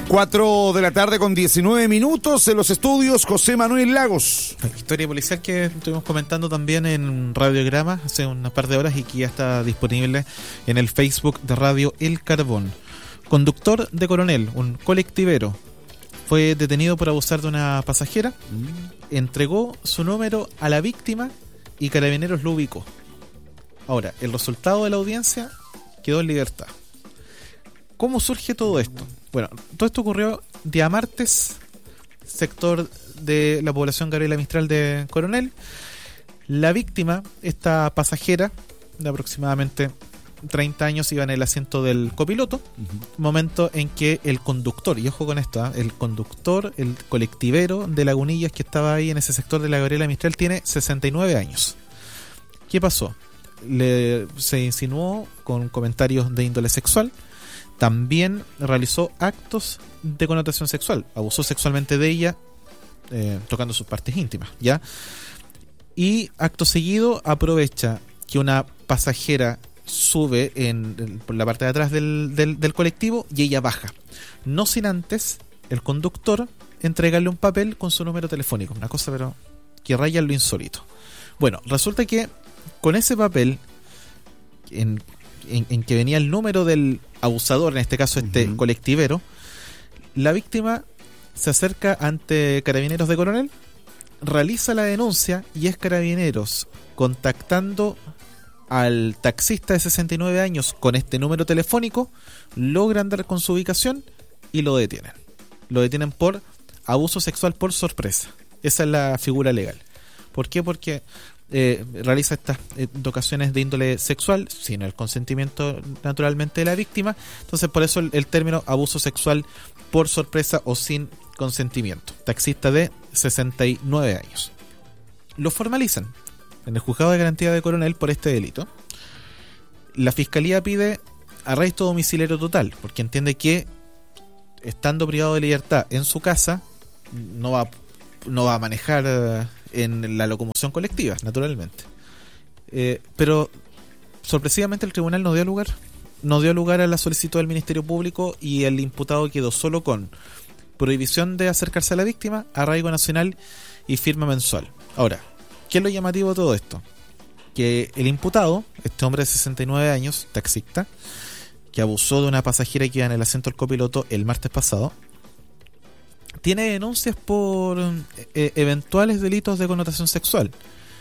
4 de la tarde con 19 minutos en los estudios José Manuel Lagos. La historia policial que estuvimos comentando también en Radiograma hace unas par de horas y que ya está disponible en el Facebook de Radio El Carbón. Conductor de Coronel, un colectivero, fue detenido por abusar de una pasajera, entregó su número a la víctima y Carabineros lo ubicó. Ahora, el resultado de la audiencia quedó en libertad. ¿Cómo surge todo esto? Bueno, todo esto ocurrió día martes, sector de la población Gabriela Mistral de Coronel. La víctima, esta pasajera de aproximadamente 30 años, iba en el asiento del copiloto, momento en que el conductor, y ojo con esto, el conductor, el colectivero de Lagunillas que estaba ahí en ese sector de la Gabriela Mistral, tiene 69 años. ¿Qué pasó? Se insinuó con comentarios de índole sexual. También realizó actos de connotación sexual, abusó sexualmente de ella, tocando sus partes íntimas, ¿ya? Y acto seguido aprovecha que una pasajera sube por la parte de atrás del colectivo y ella baja. No sin antes el conductor entregarle un papel con su número telefónico, una cosa pero que raya en lo insólito. Bueno, resulta que con ese papel en que venía el número del abusador, en este caso colectivero, la víctima se acerca ante Carabineros de Coronel, realiza la denuncia y es Carabineros contactando al taxista de 69 años con este número telefónico, logran dar con su ubicación y lo detienen. Lo detienen por abuso sexual por sorpresa. Esa es la figura legal. ¿Por qué? Porque realiza estas tocaciones de índole sexual sin el consentimiento naturalmente de la víctima. Entonces por eso el término abuso sexual por sorpresa o sin consentimiento. Taxista de 69 años. Lo formalizan en el juzgado de garantía de Coronel por este delito. La fiscalía pide arresto domiciliario total porque entiende que estando privado de libertad en su casa no va a manejar en la locomoción colectiva, naturalmente. Pero sorpresivamente el tribunal no dio lugar a la solicitud del Ministerio Público y el imputado quedó solo con prohibición de acercarse a la víctima, arraigo nacional y firma mensual. Ahora, ¿qué es lo llamativo de todo esto? Que el imputado, este hombre de 69 años, taxista, que abusó de una pasajera que iba en el asiento del copiloto el martes pasado, tiene denuncias por eventuales delitos de connotación sexual,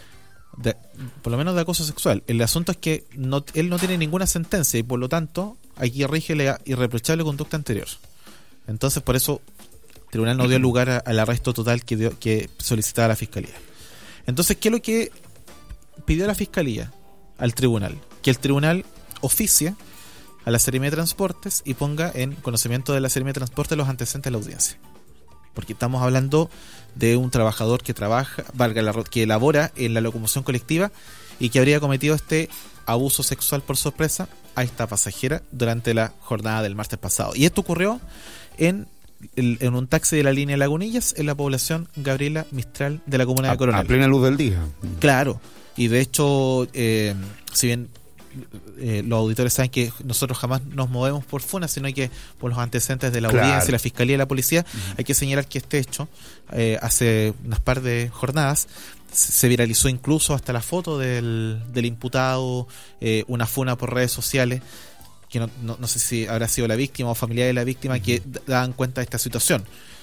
por lo menos de acoso sexual. El asunto es que él no tiene ninguna sentencia y por lo tanto aquí rige la irreprochable conducta anterior. Entonces por eso el tribunal no dio lugar al arresto total que solicitaba la fiscalía. Entonces, ¿qué es lo que pidió la fiscalía al tribunal? Que el tribunal oficie a la Seremía de Transportes y ponga en conocimiento de la Seremía de Transportes los antecedentes de la audiencia. Porque estamos hablando de un trabajador que que elabora en la locomoción colectiva y que habría cometido este abuso sexual por sorpresa a esta pasajera durante la jornada del martes pasado. Y esto ocurrió en un taxi de la línea Lagunillas en la población Gabriela Mistral de la comuna de Coronel. A plena luz del día. Claro, y de hecho, si bien los auditores saben que nosotros jamás nos movemos por FUNA, sino que por los antecedentes de la audiencia, la fiscalía y la policía, hay que señalar que este hecho, hace unas par de jornadas, se viralizó incluso hasta la foto del imputado, una FUNA por redes sociales, que no sé si habrá sido la víctima o familiares de la víctima que daban cuenta de esta situación.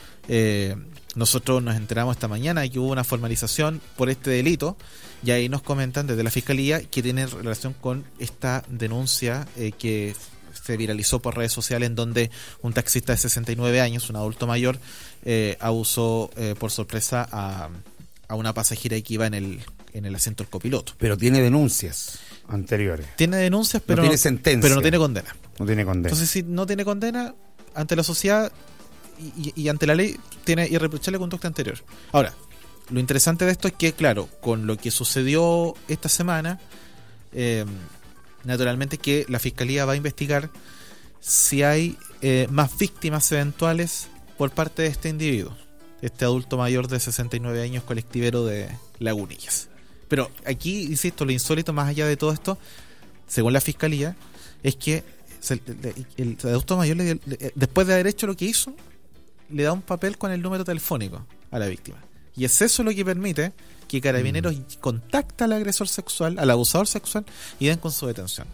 Nosotros nos enteramos esta mañana de que hubo una formalización por este delito y ahí nos comentan desde la fiscalía que tiene relación con esta denuncia que se viralizó por redes sociales en donde un taxista de 69 años, un adulto mayor, abusó por sorpresa a una pasajera que iba en el asiento del copiloto. Pero tiene denuncias anteriores. Tiene denuncias, pero no tiene sentencia. Pero no tiene condena. No tiene condena. Entonces, si no tiene condena, ante la sociedad y ante la ley, tiene irreprochable conducta anterior. Ahora, lo interesante de esto es que, claro, con lo que sucedió esta semana, naturalmente que la Fiscalía va a investigar si hay más víctimas eventuales por parte de este individuo, este adulto mayor de 69 años colectivero de Lagunillas. Pero aquí, insisto, lo insólito más allá de todo esto, según la Fiscalía, es que el adulto mayor, después de haber hecho lo que hizo, le da un papel con el número telefónico a la víctima. Y es eso lo que permite que Carabineros contacte al agresor sexual, al abusador sexual, y den con su detención.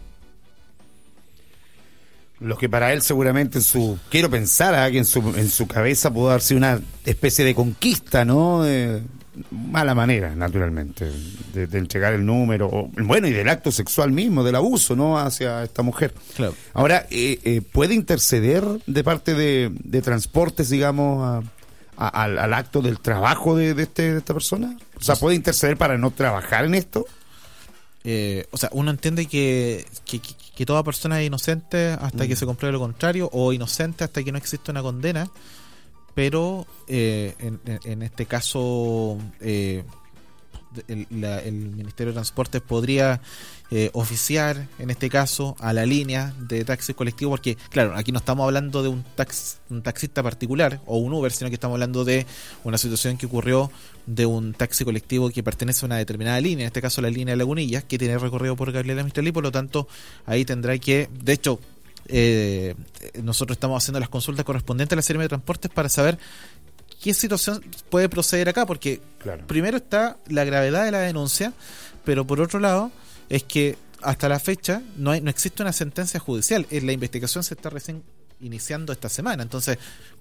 Lo que para él seguramente quiero pensar que en su cabeza pudo haber sido una especie de conquista, ¿no? Mala manera, naturalmente, de entregar el número, bueno, y del acto sexual mismo, del abuso, ¿no? Hacia esta mujer. Claro. Ahora, ¿puede interceder de parte de transportes, digamos, al acto del trabajo de esta persona? O sea, ¿puede interceder para no trabajar en esto? O sea, uno entiende que toda persona es inocente hasta que se compruebe lo contrario, o inocente hasta que no exista una condena, pero en este caso el Ministerio de Transportes podría oficiar en este caso a la línea de taxis colectivos, porque claro, aquí no estamos hablando de un taxista particular o un Uber, sino que estamos hablando de una situación que ocurrió de un taxi colectivo que pertenece a una determinada línea, en este caso la línea de Lagunillas, que tiene recorrido por Gabriela Mistral, por lo tanto ahí tendrá que, de hecho, nosotros estamos haciendo las consultas correspondientes a la serie de transportes para saber qué situación puede proceder acá, porque claro, primero está la gravedad de la denuncia, pero por otro lado es que hasta la fecha no existe una sentencia judicial. La investigación se está recién iniciando esta semana, entonces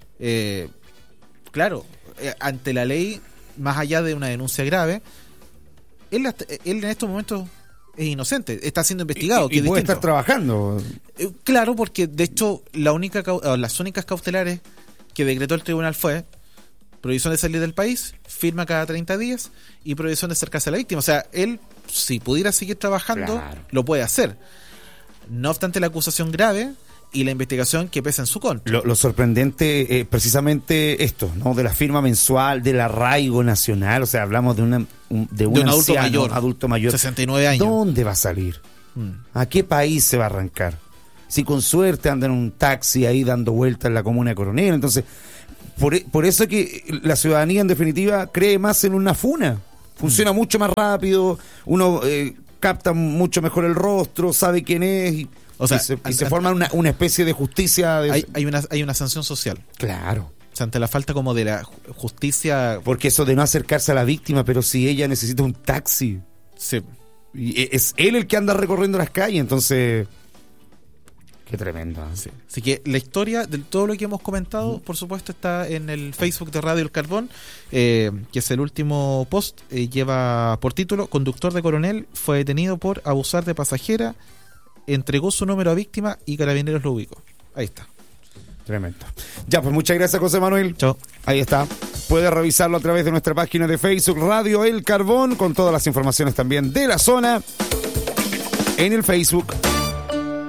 claro, ante la ley, más allá de una denuncia grave, él en estos momentos es inocente, está siendo investigado. Y puede estar trabajando. Claro, porque de hecho las únicas cautelares que decretó el tribunal fue prohibición de salir del país, firma cada 30 días y prohibición de acercarse a la víctima. O sea, él, si pudiera seguir trabajando, claro, lo puede hacer. No obstante la acusación grave y la investigación que pesa en su contra. Lo sorprendente precisamente esto, ¿no? De la firma mensual, del arraigo nacional. O sea, hablamos de un adulto mayor, 69 años. ¿Dónde va a salir? ¿A qué país se va a arrancar? Si con suerte anda en un taxi ahí dando vueltas en la comuna de Coronel. Entonces, por eso que la ciudadanía en definitiva cree más en una funa. Funciona mucho más rápido, uno capta mucho mejor el rostro, sabe quién es y se forma una especie de justicia. Hay una sanción social. Claro. O sea, ante la falta como de la justicia. Porque eso de no acercarse a la víctima, pero si ella necesita un taxi. Sí. Y es él el que anda recorriendo las calles, entonces. Qué tremendo. Sí. Así que la historia de todo lo que hemos comentado, por supuesto, está en el Facebook de Radio El Carbón, que es el último post. Lleva por título: conductor de Coronel fue detenido por abusar de pasajera, entregó su número a víctima y Carabineros lo ubicó. Ahí está. Tremendo. Ya, pues muchas gracias, José Manuel. Chao. Ahí está. Puedes revisarlo a través de nuestra página de Facebook, Radio El Carbón, con todas las informaciones también de la zona en el Facebook.